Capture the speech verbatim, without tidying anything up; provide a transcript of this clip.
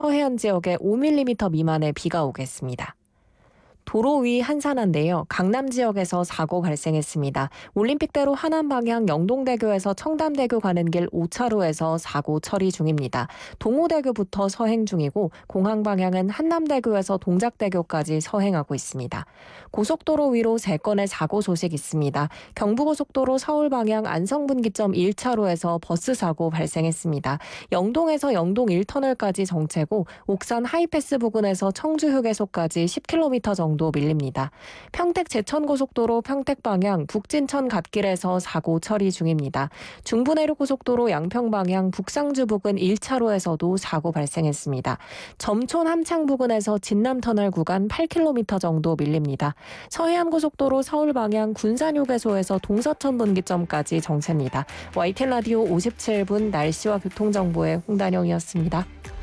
서해안 지역에 오 밀리미터 미만의 비가 오겠습니다. 도로 위 한산한데요. 강남 지역에서 사고 발생했습니다. 올림픽대로 하남 방향 영동대교에서 청담대교 가는 길 오 차로에서 사고 처리 중입니다. 동호대교부터 서행 중이고 공항 방향은 한남대교에서 동작대교까지 서행하고 있습니다. 고속도로 위로 세 건의 사고 소식 있습니다. 경부고속도로 서울 방향 안성분기점 일 차로에서 버스 사고 발생했습니다. 영동에서 영동 일 터널까지 정체고 옥산 하이패스 부근에서 청주 휴게소까지 십 킬로미터 정도 밀립니다. 평택 제천고속도로 평택 방향 북진천 갓길에서 사고 처리 중입니다. 중부내륙고속도로 양평 방향 북상주 부근 일 차로에서도 사고 발생했습니다. 점촌 함창 부근에서 진남터널 구간 팔 킬로미터 정도 밀립니다. 서해안고속도로 서울 방향 군산휴게소에서 동서천 분기점까지 정체입니다. 와이티엔 라디오 오십칠 분 날씨와 교통정보의 홍단영이었습니다.